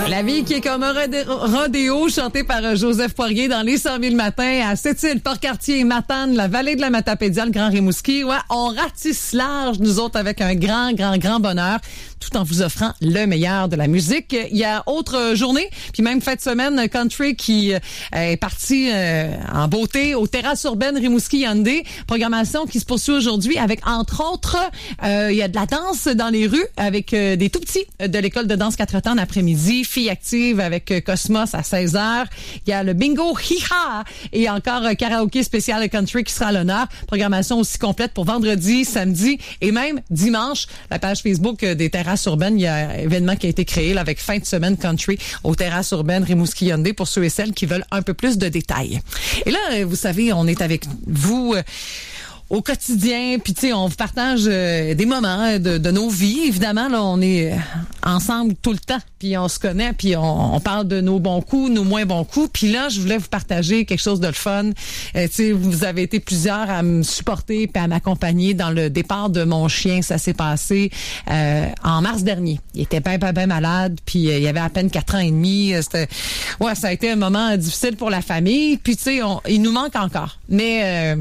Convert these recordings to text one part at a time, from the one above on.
La vie qui est comme un rodéo chanté par Joseph Poirier dans les 100 000 matins à Sept-Îles, Port-Cartier, Matane, la vallée de la Matapédia, le Grand Rimouski. Ouais, on ratisse large, nous autres, avec un grand bonheur, tout en vous offrant le meilleur de la musique. Il y a autre journée, puis même fin de semaine, country qui est parti en beauté aux terrasses urbaines Rimouski-Hyundai. Programmation qui se poursuit aujourd'hui avec, entre autres, il y a de la danse dans les rues avec des tout-petits de l'école de danse 4 temps l'après-midi, filles actives avec Cosmos à 16h. Il y a le bingo hi-ha et encore karaoké spécial country qui sera à l'honneur. Programmation aussi complète pour vendredi, samedi et même dimanche. La page Facebook des terrasses urbaines, il y a un événement qui a été créé là, avec fin de semaine country aux terrasses urbaines Rimouski-Hyundai pour ceux et celles qui veulent un peu plus de détails. Et là, vous savez, on est avec vous au quotidien, puis tu sais, on vous partage des moments de nos vies. Évidemment, là, on est ensemble tout le temps, puis on se connaît, puis on parle de nos bons coups, nos moins bons coups. Puis là, je voulais vous partager quelque chose de le fun. Tu sais, vous avez été plusieurs à me supporter puis à m'accompagner dans le départ de mon chien. Ça s'est passé en mars dernier. Il était bien malade, puis il avait à peine 4 ans et demi. C'était, ouais, ça a été un moment difficile pour la famille. Puis tu sais, il nous manque encore. Mais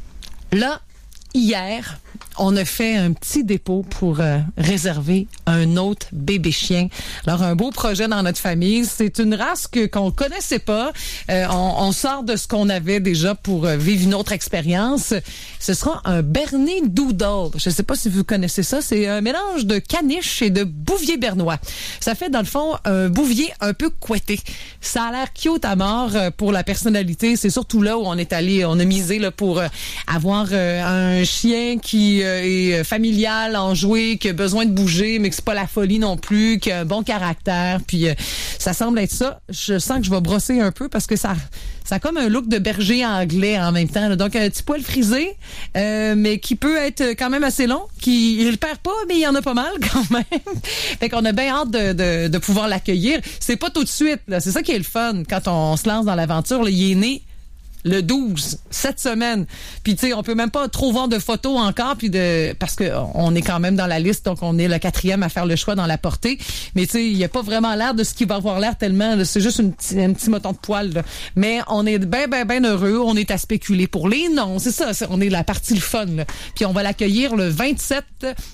là, hier, on a fait un petit dépôt pour réserver un autre bébé chien. Alors, un beau projet dans notre famille. C'est une race qu'on connaissait pas. On sort de ce qu'on avait déjà pour vivre une autre expérience. Ce sera un Berner Doodle. Je ne sais pas si vous connaissez ça. C'est un mélange de caniche et de bouvier bernois. Ça fait, dans le fond, un bouvier un peu couetté. Ça a l'air cute à mort pour la personnalité. C'est surtout là où on est allé, on a misé là, pour avoir un chien qui est familial, enjoué, qui a besoin de bouger, mais que c'est pas la folie non plus, qui a un bon caractère. Puis ça semble être ça. Je sens que je vais brosser un peu parce que ça a comme un look de berger anglais en même temps. Là. Donc un petit poil frisé, mais qui peut être quand même assez long. Il le perd pas, mais il y en a pas mal quand même. Fait qu'on a bien hâte de pouvoir l'accueillir. C'est pas tout de suite. Là. C'est ça qui est le fun quand on se lance dans l'aventure. Là, il est né le 12, cette semaine. Puis tu sais, on peut même pas trop voir de photos encore, puis parce que on est quand même dans la liste, donc on est le 4e à faire le choix dans la portée. Mais tu sais, il y a pas vraiment l'air de ce qui va avoir l'air tellement. Là, c'est juste un petit moton de poil. Là. Mais on est bien heureux. On est à spéculer pour les noms. C'est ça. On est la partie le fun. Là. Puis on va l'accueillir le 27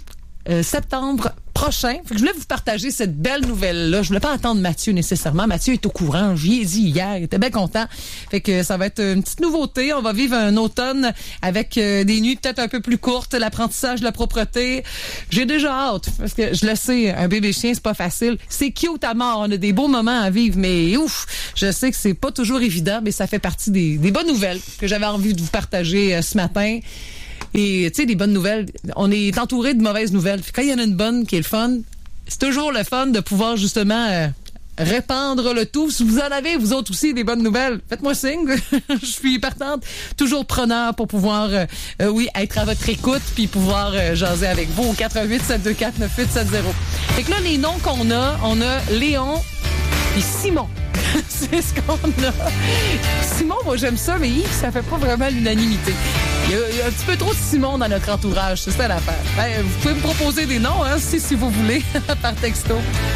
septembre prochain. Fait que je voulais vous partager cette belle nouvelle-là. Je voulais pas attendre Mathieu nécessairement. Mathieu est au courant. J'y ai dit hier. Il était bien content. Fait que ça va être une petite nouveauté. On va vivre un automne avec des nuits peut-être un peu plus courtes, l'apprentissage de la propreté. J'ai déjà hâte. Parce que je le sais, un bébé chien, c'est pas facile. C'est cute à mort. On a des beaux moments à vivre. Mais ouf, je sais que c'est pas toujours évident, mais ça fait partie des bonnes nouvelles que j'avais envie de vous partager ce matin. Et tu sais, des bonnes nouvelles, on est entouré de mauvaises nouvelles. Quand il y en a une bonne qui est le fun, c'est toujours le fun de pouvoir justement répandre le tout. Si vous en avez, vous autres aussi, des bonnes nouvelles, faites-moi signe. Je suis partante, toujours preneur pour pouvoir, être à votre écoute puis pouvoir jaser avec vous au 88 724 9870. Fait que là, les noms qu'on a, on a Léon et Simon. C'est ce qu'on a. Simon, moi, j'aime ça, mais ça fait pas vraiment l'unanimité. Il y a un petit peu trop de Simon dans notre entourage. C'est ça l'affaire. Ben, vous pouvez me proposer des noms, hein, si vous voulez, par texto.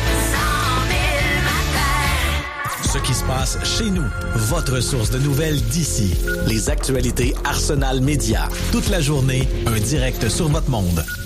100 000 matins. Ce qui se passe chez nous. Votre source de nouvelles d'ici. Les actualités Arsenal Média. Toute la journée, un direct sur votre monde.